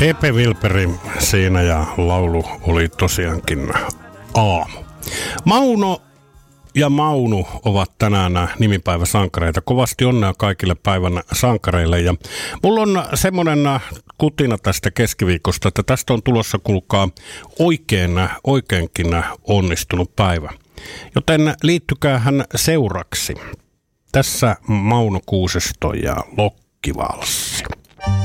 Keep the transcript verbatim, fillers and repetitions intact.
E P Wilperi siinä ja laulu oli tosiaankin Aamu. Mauno ja Maunu ovat tänään nimipäiväsankareita. Kovasti onnea kaikille päivän sankareille. Ja mulla on semmoinen kutina tästä keskiviikosta, että tästä on tulossa, kuulkaa, oikein, oikeinkin onnistunut päivä. Joten liittykäähän seuraksi. Tässä Mauno Kuusisto ja Lokkivals.